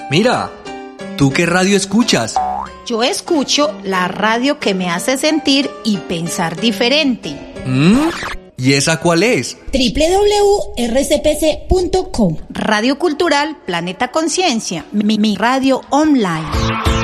Mira, ¿tú qué radio escuchas? Yo escucho la radio que me hace sentir y pensar diferente. ¿Y esa cuál es? www.rcpc.com. Radio Cultural Planeta Conciencia, mi radio online.